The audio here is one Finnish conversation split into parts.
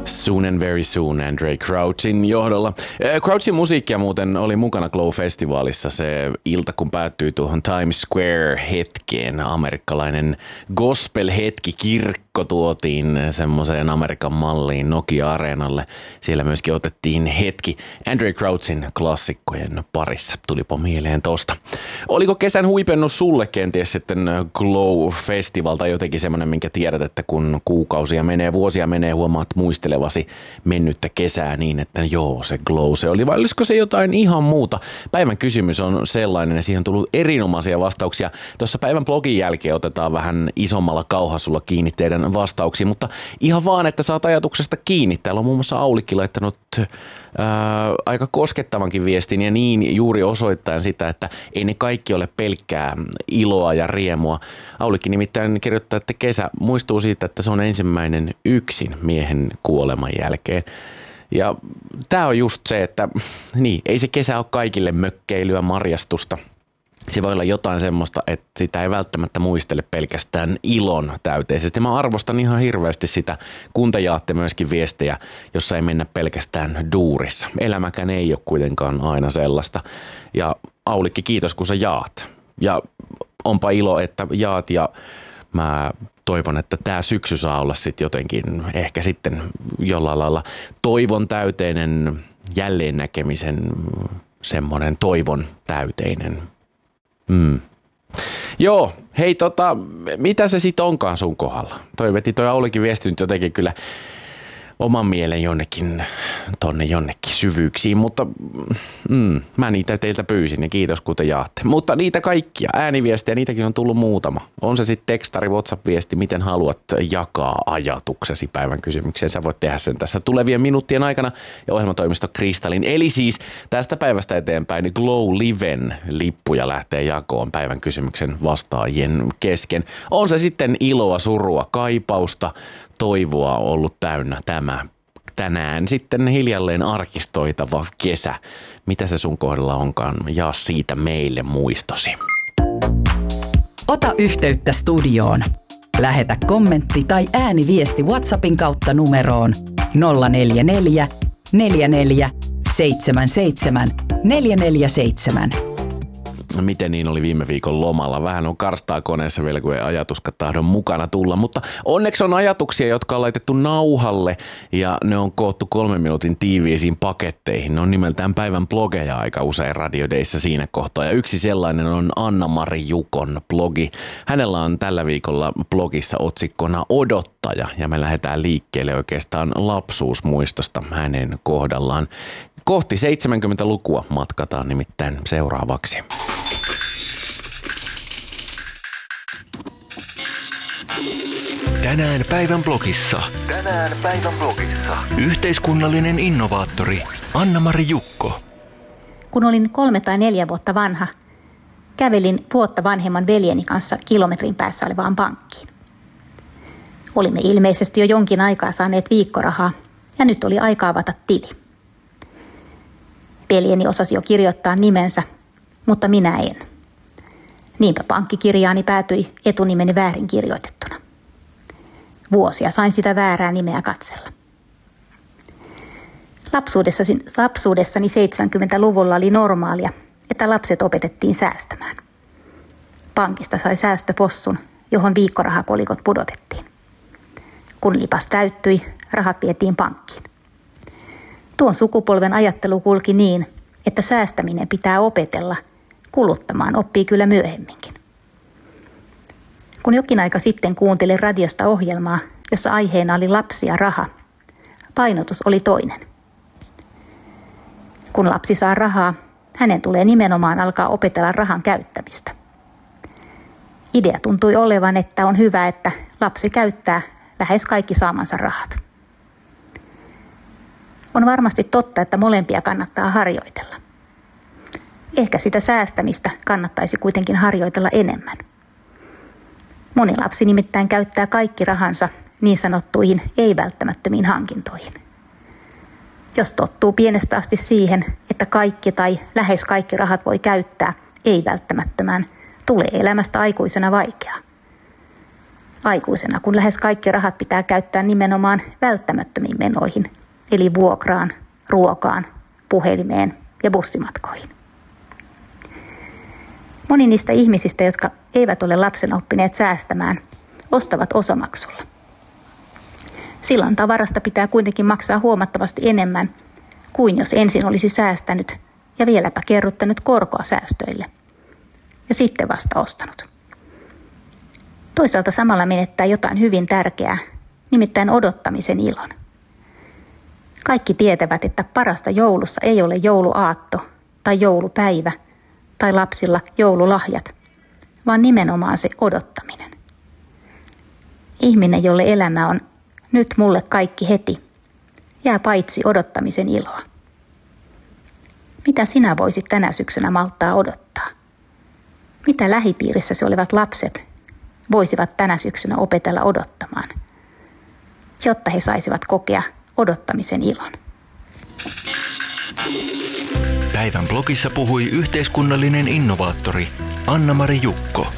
Soon and Very Soon Andrae Crouchin johdolla. Crouchin musiikkia muuten oli mukana Glow-festivaalissa se ilta, kun päättyi tuohon Times Square-hetkeen. Amerikkalainen gospel-hetki, kirkko tuotiin semmoiseen Amerikan malliin Nokia-areenalle. Siellä myöskin otettiin hetki Andrae Crouchin klassikkojen parissa. Tulipa mieleen tosta. Oliko kesän huipennus sulle kenties sitten Glow-festival tai jotenkin semmoinen, minkä tiedät, että kun kuukausia menee, vuosia menee, huomaat muistelevasi mennyttä kesää niin, että joo, se Glow se oli, vai olisiko se jotain ihan muuta? Päivän kysymys on sellainen ja siihen on tullut erinomaisia vastauksia. Tuossa päivän blogin jälkeen otetaan vähän isommalla kauhasulla kiinni teidän vastauksiin, mutta ihan vaan, että saat ajatuksesta kiinni. Täällä on muun muassa Aulikki laittanut aika koskettavankin viestin ja niin juuri osoittaen sitä, että ei ne kaikki ole pelkkää iloa ja riemua. Aulikki nimittäin kirjoittaa, että kesä muistuu siitä, että se on ensimmäinen yksin miehen kuoleman jälkeen. Ja tää on just se, että niin, ei se kesä ole kaikille mökkeilyä, marjastusta. Se voi olla jotain semmoista, että sitä ei välttämättä muistele pelkästään ilon täyteisesti. Mä arvostan ihan hirveästi sitä, kun te jaatte myöskin viestejä, jossa ei mennä pelkästään duurissa. Elämäkään ei ole kuitenkaan aina sellaista. Ja Aulikki, kiitos kun sä jaat. Ja onpa ilo, että jaat ja mä toivon, että tää syksy saa olla sitten jotenkin ehkä sitten jollain lailla toivon täyteinen, jälleen näkemisen semmoinen toivon täyteinen. Joo, hei mitä se sit onkaan sun kohdalla? Toi Aulikin viesti nyt jotenkin kyllä oman mielen jonnekin syvyyksiin, mutta mä niitä teiltä pyysin ja kiitos kun te jaatte. Mutta niitä kaikkia ääniviestejä, niitäkin on tullut muutama. On se sitten tekstari, WhatsApp-viesti, miten haluat jakaa ajatuksesi päivän kysymykseen. Sä voit tehdä sen tässä tulevien minuuttien aikana ja ohjelmatoimisto Kristallin. Eli siis tästä päivästä eteenpäin niin Glow Liven lippuja lähtee jakoon päivän kysymyksen vastaajien kesken. On se sitten iloa, surua, kaipausta, toivoa ollut täynnä tämä tänään sitten hiljalleen arkistoitava kesä. Mitä se sun kohdalla onkaan? Jaa siitä meille muistosi. Ota yhteyttä studioon. Lähetä kommentti tai ääniviesti WhatsAppin kautta numeroon 044 44 77 447. Miten niin oli viime viikon lomalla? Vähän on karstaa koneessa vielä, kun ei ajatuskaan tahdon mukana tulla, mutta onneksi on ajatuksia, jotka on laitettu nauhalle ja ne on koottu 3 minuutin tiiviisiin paketteihin. Ne on nimeltään päivän blogeja aika usein radiodeissa siinä kohtaa ja yksi sellainen on Anna-Mari Jukon blogi. Hänellä on tällä viikolla blogissa otsikkona Odottaja ja me lähdetään liikkeelle oikeastaan lapsuusmuistosta hänen kohdallaan. Kohti 70-lukua matkataan nimittäin seuraavaksi. Tänään päivän blogissa. Yhteiskunnallinen innovaattori Anna-Mari Jukko. Kun olin 3 tai 4 vuotta vanha, kävelin vuotta vanhemman veljeni kanssa kilometrin päässä olevaan pankkiin. Olimme ilmeisesti jo jonkin aikaa saaneet viikkorahaa ja nyt oli aika avata tili. Veljeni osasi jo kirjoittaa nimensä, mutta minä en. Niinpä pankkikirjaani päätyi etunimeni väärin kirjoitettuna. Vuosia sain sitä väärää nimeä katsella. Lapsuudessani 70-luvulla oli normaalia, että lapset opetettiin säästämään. Pankista sai säästöpossun, johon viikkorahakolikot pudotettiin. Kun lipas täyttyi, rahat vietiin pankkiin. Tuon sukupolven ajattelu kulki niin, että säästäminen pitää opetella, kuluttamaan oppii kyllä myöhemminkin. Kun jokin aika sitten kuuntelin radiosta ohjelmaa, jossa aiheena oli lapsi ja raha, painotus oli toinen. Kun lapsi saa rahaa, hänen tulee nimenomaan alkaa opetella rahan käyttämistä. Idea tuntui olevan, että on hyvä, että lapsi käyttää lähes kaikki saamansa rahat. On varmasti totta, että molempia kannattaa harjoitella. Ehkä sitä säästämistä kannattaisi kuitenkin harjoitella enemmän. Moni lapsi nimittäin käyttää kaikki rahansa niin sanottuihin ei-välttämättömiin hankintoihin. Jos tottuu pienestä asti siihen, että kaikki tai lähes kaikki rahat voi käyttää ei-välttämättömään, tulee elämästä aikuisena vaikeaa. Aikuisena, kun lähes kaikki rahat pitää käyttää nimenomaan välttämättömiin menoihin, eli vuokraan, ruokaan, puhelimeen ja bussimatkoihin. Moni niistä ihmisistä, jotka eivät ole lapsena oppineet säästämään, ostavat osamaksulla. Silloin tavarasta pitää kuitenkin maksaa huomattavasti enemmän kuin jos ensin olisi säästänyt ja vieläpä kerryttänyt korkoa säästöille ja sitten vasta ostanut. Toisaalta samalla menettää jotain hyvin tärkeää, nimittäin odottamisen ilon. Kaikki tietävät, että parasta joulussa ei ole jouluaatto tai joulupäivä tai lapsilla joululahjat, vaan nimenomaan se odottaminen. Ihminen, jolle elämä on nyt mulle kaikki heti, jää paitsi odottamisen iloa. Mitä sinä voisit tänä syksynä malttaa odottaa? Mitä lähipiirissäsi olevat lapset voisivat tänä syksynä opetella odottamaan, jotta he saisivat kokea odottamisen ilon? Päivän blogissa puhui yhteiskunnallinen innovaattori Anna-Mari Jukko.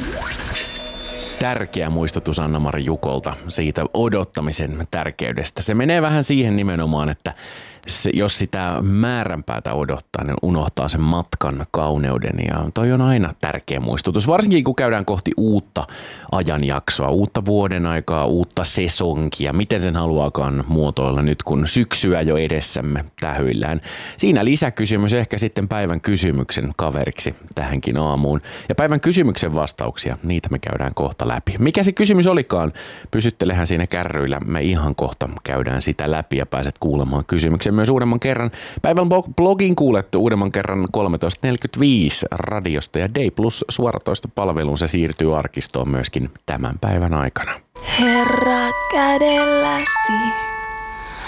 Tärkeä muistutus Anna-Mari Jukolta siitä odottamisen tärkeydestä. Se menee vähän siihen nimenomaan, että jos sitä määränpäätä odottaa, niin unohtaa sen matkan kauneuden. Ja toi on aina tärkeä muistutus, varsinkin kun käydään kohti uutta ajanjaksoa, uutta vuoden aikaa, uutta sesonkia, miten sen haluaakaan muotoilla nyt, kun syksyä jo edessämme tähyillään. Siinä lisäkysymys ehkä sitten päivän kysymyksen kaveriksi tähänkin aamuun. Ja päivän kysymyksen vastauksia, niitä me käydään kohta läpi. Mikä se kysymys olikaan? Pysyttelehän siinä kärryillä. Me ihan kohta käydään sitä läpi ja pääset kuulemaan kysymyksen myös uudemman kerran. Päivän blogin kuulettu uudemman kerran 13.45 radiosta ja Day Plus suoratoistopalveluun. Se siirtyy arkistoon myöskin tämän päivän aikana. Herra kädelläsi.